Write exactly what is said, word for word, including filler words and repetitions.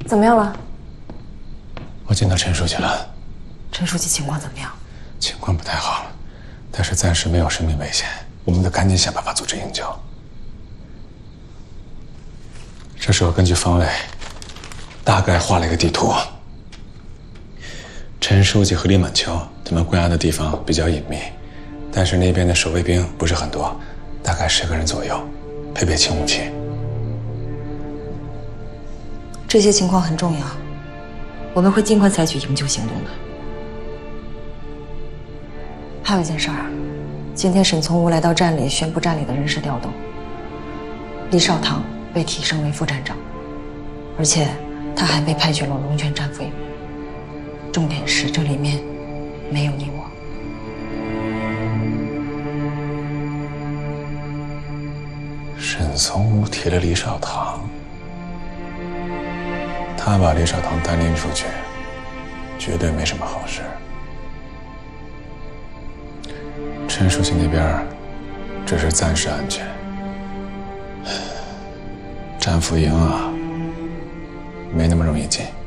怎么样了？ 我见到陈书记了。 陈书记情况怎么样？ 情况不太好，但是暂时没有生命危险。我们得赶紧想办法组织营救。这是我根据方位大概画了一个地图。陈书记和李满秋他们关押的地方比较隐秘，但是那边的守卫兵不是很多，大概十个人左右，配备轻武器。 这些情况很重要，我们会尽快采取营救行动的。还有一件事儿，今天沈从武来到站里宣布站里的人事调动，李少棠被提升为副站长，而且他还被派去了龙泉战俘营。重点是这里面没有你我。 沈从武提了李少棠，他把李少棠单拎出去，绝对没什么好事。陈书记那边只是暂时安全，战俘营啊，没那么容易进。